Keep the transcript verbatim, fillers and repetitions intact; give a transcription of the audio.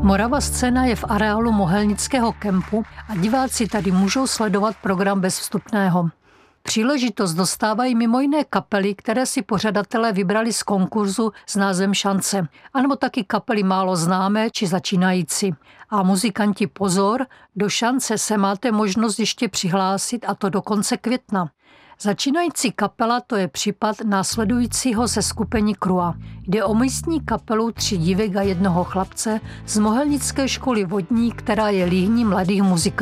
Morava Scéna je v areálu Mohelnického kempu a diváci tady můžou sledovat program bez vstupného. Příležitost dostávají mimo jiné kapely, které si pořadatelé vybrali z konkurzu s názvem Šance, anebo taky kapely málo známé či začínající. A muzikanti pozor, do Šance se máte možnost ještě přihlásit, a to do konce května. Začínající kapela to je případ následujícího seskupení Krua. Jde o místní kapelu tří dívek a jednoho chlapce z Mohelnické školy vodní, která je líhní mladých muzikantů.